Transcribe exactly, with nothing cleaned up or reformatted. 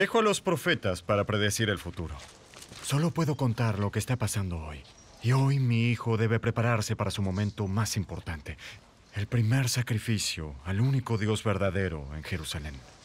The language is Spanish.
Dejo a los profetas para predecir el futuro. Solo puedo contar lo que está pasando hoy. Y hoy mi hijo debe prepararse para su momento más importante. El primer sacrificio al único Dios verdadero en Jerusalén.